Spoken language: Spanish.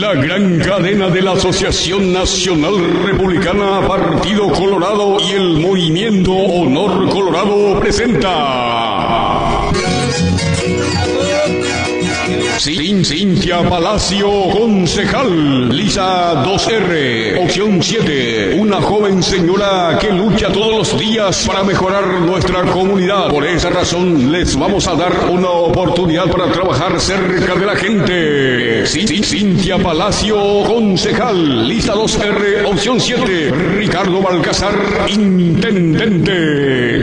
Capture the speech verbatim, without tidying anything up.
La gran cadena de la Asociación Nacional Republicana Partido Colorado y el Movimiento Honor Colorado presenta Sin Cintia Palacio, concejal. Lisa dos R, opción siete, una joven señora que lucha todos los días para mejorar nuestra comunidad. Por esa razón les vamos a dar una oportunidad para trabajar cerca de la gente. Sin Cintia Palacio, concejal. Lisa dos R, opción siete, Ricardo Balcazar, intendente.